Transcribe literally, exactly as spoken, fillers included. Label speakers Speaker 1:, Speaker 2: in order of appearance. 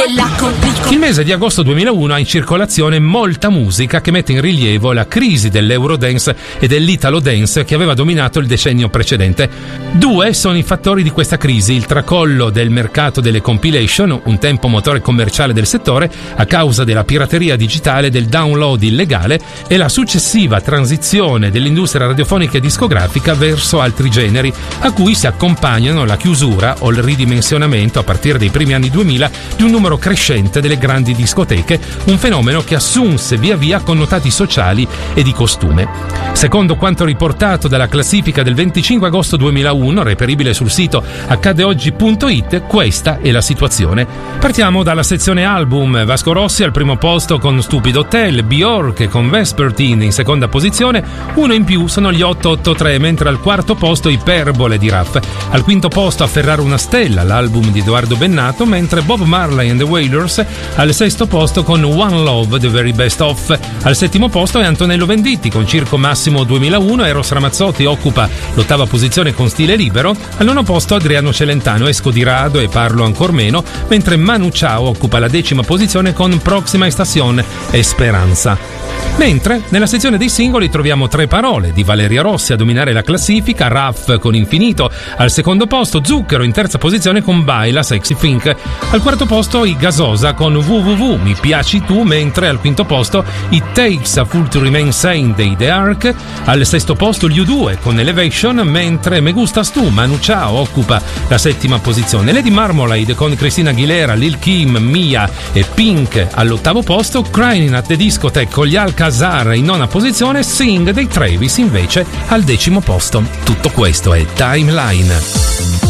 Speaker 1: la complico.
Speaker 2: Il mese di agosto duemilauno ha in circolazione molta musica che mette in rilievo la crisi dell'Eurodance e dell'Italo Dance che aveva dominato il decennio precedente. Due sono i fattori di questa crisi: il tracollo del mercato delle compilation, un tempo motore commerciale del settore a causa della pirateria digitale e del download illegale, e la successiva transizione dell'industria radiofonica e discografica verso altri generi, a cui si accompagnano la chiusura o il ridimensionamento a partire dai primi anni duemila di un numero crescente delle grandi discoteche, un fenomeno che assunse via via connotati sociali e di costume. Secondo quanto riportato dalla classifica del venticinque agosto duemilauno, reperibile sul sito accade oggi punto it, questa è la situazione. Partiamo dalla sezione album. Vasco Rossi al primo posto con Stupid Hotel, Bjork con Vespertine in seconda posizione, uno in più sono gli otto otto tre, mentre al quarto posto Iperbole di Raff. Al quinto posto Afferrare una stella, l'album di Edoardo Bennato, mentre Bob Marley and the Wailers al sesto posto con One Love, The Very Best Of. Al settimo posto è Antonello Venditti con Circo Massimo duemilauno, Eros Ramazzotti occupa l'ottava posizione con Stile Libero. Al nono posto Adriano Celentano, Esco di rado e parlo ancor meno, mentre Manu Chao occupa la decima posizione con Proxima Estación e Speranza. Mentre nella sezione dei singoli troviamo Tre parole di Valeria Rossi a dominare la classifica, Raff con Infinito al secondo posto, Zucchero in terza posizione con Baila Sexy Fink. Al quarto posto i Gasosa con www Mi piaci tu, mentre al quinto posto It Takes a Fool to Remain Sane dei The Ark. Al sesto posto gli U due con Elevation, mentre Me Gustas Tu, Manu Chao occupa la settima posizione. Lady Marmalade con Christina Aguilera, Lil Kim, Mia e Pink all'ottavo posto, Crying at the Discotheque con gli Alcazar in nona posizione, Sing dei Travis invece al decimo posto. Tutto questo è Timeline.